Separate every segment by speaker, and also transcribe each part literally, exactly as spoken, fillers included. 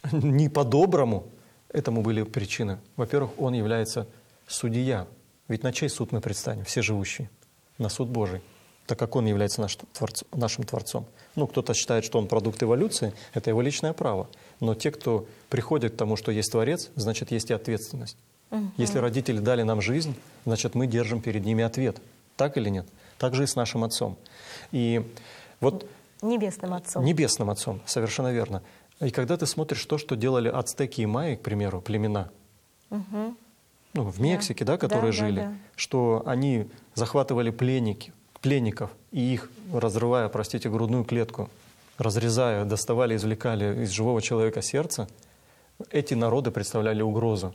Speaker 1: не по-доброму. Этому были причины. Во-первых, он является судья. Ведь на чей суд мы предстанем, все живущие? На суд Божий. Так как он является наш творцом, нашим Творцом. Ну, кто-то считает, что он продукт эволюции, это его личное право. Но те, кто приходит к тому, что есть Творец, значит, есть и ответственность. Угу. Если родители дали нам жизнь, значит, мы держим перед ними ответ. Так или нет? Так же и с нашим Отцом. И вот...
Speaker 2: Небесным Отцом.
Speaker 1: Небесным Отцом, совершенно верно. И когда ты смотришь то, что делали ацтеки и майи, к примеру, племена, угу. ну, в Мексике, да, да которые да, жили, да, да. что они захватывали пленники, пленников и их, разрывая, простите, грудную клетку, разрезая, доставали, извлекали из живого человека сердце, эти народы представляли угрозу.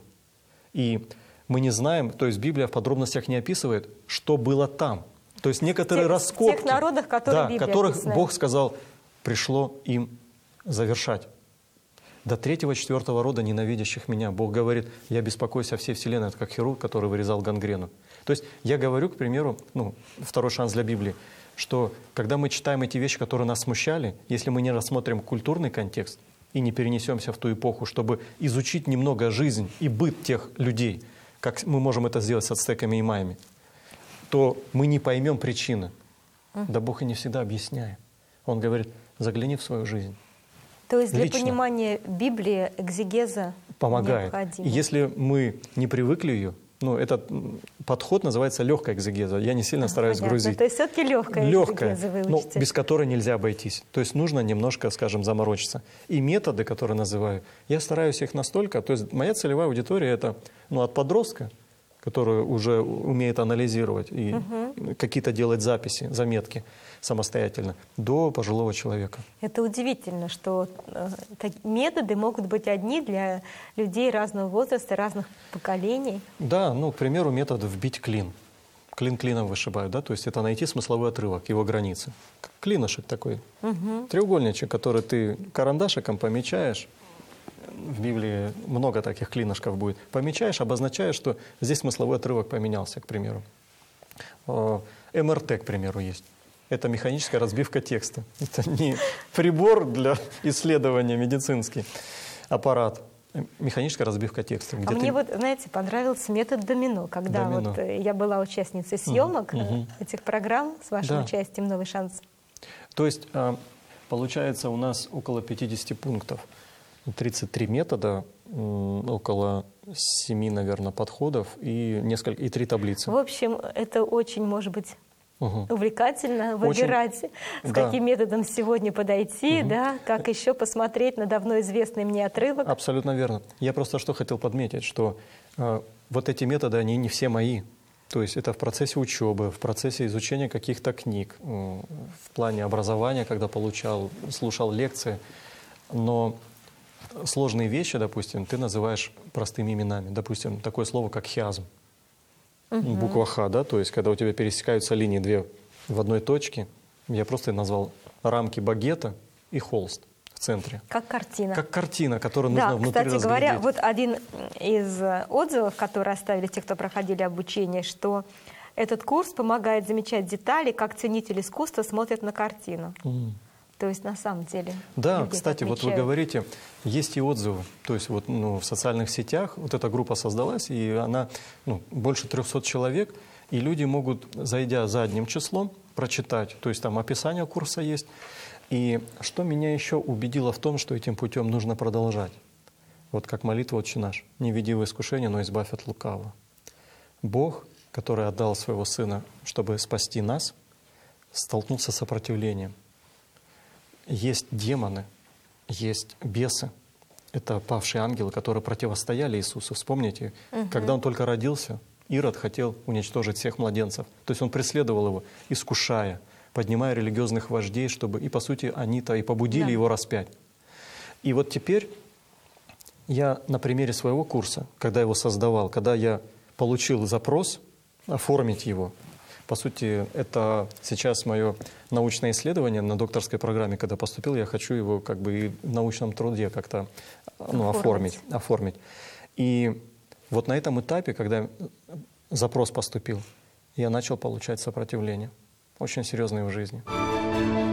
Speaker 1: И мы не знаем, то есть Библия в подробностях не описывает, что было там. То есть некоторые
Speaker 2: тех,
Speaker 1: раскопки,
Speaker 2: тех народах, которые
Speaker 1: да,
Speaker 2: Библия
Speaker 1: которых
Speaker 2: описывает.
Speaker 1: Бог сказал, пришло им завершать. До третьего, четвертого рода ненавидящих меня. Бог говорит, я беспокоюсь о всей вселенной, это как хирург, который вырезал гангрену. То есть я говорю, к примеру, ну, второй шанс для Библии, что когда мы читаем эти вещи, которые нас смущали, если мы не рассмотрим культурный контекст и не перенесемся в ту эпоху, чтобы изучить немного жизнь и быт тех людей, как мы можем это сделать с ацтеками и майями, то мы не поймем причины. Да Бог и не всегда объясняет. Он говорит, загляни в свою жизнь.
Speaker 2: То есть для
Speaker 1: Лично.
Speaker 2: понимания Библии экзегеза
Speaker 1: помогает.
Speaker 2: необходима.
Speaker 1: И если мы не привыкли ее, ну, этот подход называется легкая экзегеза. Я не сильно стараюсь
Speaker 2: Понятно.
Speaker 1: грузить.
Speaker 2: То есть все-таки легкая,
Speaker 1: легкая,
Speaker 2: экзегеза вы
Speaker 1: но
Speaker 2: учите.
Speaker 1: без которой нельзя обойтись. То есть нужно немножко, скажем, заморочиться. И методы, которые называю, я стараюсь их настолько... То есть моя целевая аудитория — это ну, от подростка, который уже умеет анализировать и угу. какие-то делать записи, заметки самостоятельно, до пожилого человека.
Speaker 2: Это удивительно, что э, методы могут быть одни для людей разного возраста, разных поколений.
Speaker 1: Да, ну, к примеру, метод «вбить клин». Клин клином вышибают, да, то есть это найти смысловой отрывок, его границы. Клинышек такой, угу. треугольничек, который ты карандашиком помечаешь. В Библии много таких клинышков будет. Помечаешь, обозначаешь, что здесь смысловой отрывок поменялся, к примеру. эм эр тэ, к примеру, есть. Это механическая разбивка текста. Это не прибор для исследования медицинский, аппарат. Механическая разбивка текста.
Speaker 2: А мне
Speaker 1: ты...
Speaker 2: вот, знаете, понравился метод домино. Когда
Speaker 1: домино.
Speaker 2: Вот я была участницей съемок угу. этих программ с вашим
Speaker 1: да.
Speaker 2: участием «Новый шанс».
Speaker 1: То есть, получается, у нас около пятидесяти пунктов. тридцать три метода, около семи, наверное, подходов и, несколько, и три таблицы.
Speaker 2: В общем, это очень, может быть, угу. увлекательно выбирать, очень... с
Speaker 1: да.
Speaker 2: каким методом сегодня подойти, угу. да, как еще посмотреть на давно известный мне отрывок.
Speaker 1: Абсолютно верно. Я просто что хотел подметить, что э, вот эти методы, они не все мои. То есть это в процессе учебы, в процессе изучения каких-то книг, э, в плане образования, когда получал, слушал лекции. Но сложные вещи, допустим, ты называешь простыми именами. Допустим, такое слово, как хиазм. Угу. Буква Х, да, то есть когда у тебя пересекаются линии две в одной точке, я просто назвал рамки багета и холст в центре.
Speaker 2: Как картина.
Speaker 1: Как картина, которую
Speaker 2: да,
Speaker 1: нужно внутри
Speaker 2: кстати
Speaker 1: разглядеть.
Speaker 2: говоря, вот один из отзывов, которые оставили те, кто проходили обучение, что этот курс помогает замечать детали, как ценитель искусства смотрит на картину. Mm. То есть на самом деле.
Speaker 1: Да, кстати, вот вы говорите, есть и отзывы. То есть вот ну, в социальных сетях вот эта группа создалась, и она ну, больше трёхсот человек, и люди могут, зайдя задним числом, прочитать. То есть там описание курса есть. И что меня еще убедило в том, что этим путем нужно продолжать. Вот как молитва «Отче наш». «Не веди в искушение, но избавь от лукавого». Бог, который отдал своего Сына, чтобы спасти нас, столкнулся с сопротивлением. Есть демоны, есть бесы. Это павшие ангелы, которые противостояли Иисусу. Вспомните, угу. когда Он только родился, Ирод хотел уничтожить всех младенцев. То есть он преследовал его, искушая, поднимая религиозных вождей, чтобы, и по сути они-то и побудили да. его распять. И вот теперь я на примере своего курса, когда его создавал, когда я получил запрос оформить его, по сути, это сейчас мое научное исследование на докторской программе, когда поступил, я хочу его как бы и в научном труде как-то ну, оформить. оформить. И вот на этом этапе, когда запрос поступил, я начал получать сопротивление, очень серьезное в жизни.